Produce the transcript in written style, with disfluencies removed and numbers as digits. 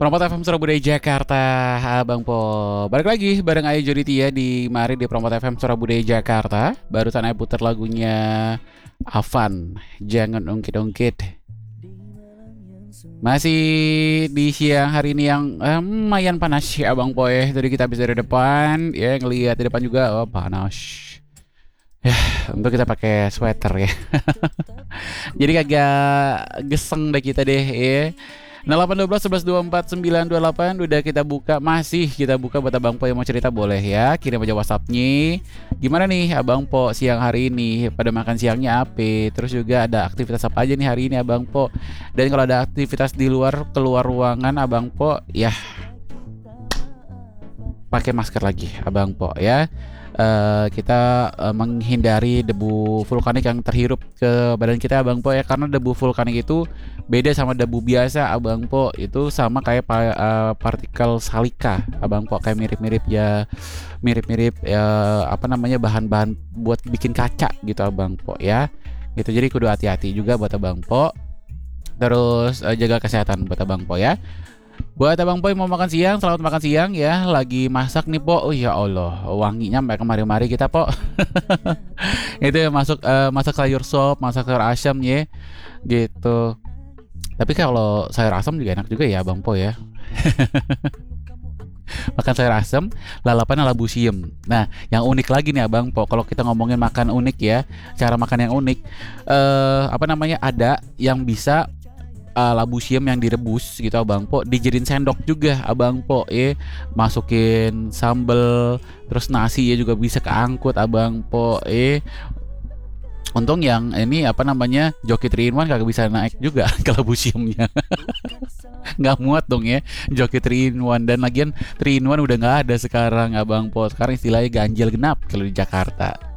Promote FM Surabaya Jakarta, Abang Po. Balik lagi bareng Ayu Joditia di mari di Promote FM Surabaya Jakarta. Barusan Ayu putar lagunya Avan, Jangan Ungkit-Ungkit. Masih di siang hari ini yang lumayan panas ya Abang Po ya. Tadi kita bisa dari depan, ya ngelihat di depan juga, oh panas. Ya, untuk kita pakai sweater ya. Jadi kagak geseng deh kita deh ya. 0812 11 24 928 udah kita buka, masih kita buka buat Abang Po yang mau cerita boleh ya, kirim aja WhatsApp-nya. Gimana nih Abang Po siang hari ini, pada makan siangnya apa? Terus juga ada aktivitas apa aja nih hari ini Abang Po? Dan kalau ada aktivitas di luar, keluar ruangan Abang Po, ya pakai masker lagi Abang Po ya. Kita menghindari debu vulkanik yang terhirup ke badan kita Abang Po ya, karena debu vulkanik itu beda sama debu biasa Abang Po. Itu sama kayak partikel salika Abang Po, kayak mirip-mirip ya, mirip-mirip ya, apa namanya, bahan-bahan buat bikin kaca gitu Abang Po ya. Gitu, jadi kudu hati-hati juga buat Abang Po. Terus jaga kesehatan buat Abang Po ya. Buat Abang Po yang mau makan siang, selamat makan siang ya. Lagi masak nih Po. Oh ya Allah, wanginya sampai kemari-mari kita Po. Itu ya, masak sayur sop, masak sayur asam ya. Gitu. Tapi kalau sayur asam juga enak juga ya Abang Po ya. Makan sayur asam, lalapannya labu siem. Nah, yang unik lagi nih Abang Po, kalau kita ngomongin makan unik ya, cara makan yang unik, apa namanya, ada yang bisa labu siem yang direbus gitu Abang Po, dijadiin sendok juga Abang Po ya, masukin sambel, terus nasi ya juga bisa keangkut Abang Po ya. Untung yang ini apa namanya, joki 3 in 1 kagak bisa naik juga ke labu siemnya. Nggak muat dong ya joki 3 in 1, dan lagian 3 in 1 udah nggak ada sekarang Abang Po. Sekarang istilahnya ganjil genap kalau di Jakarta.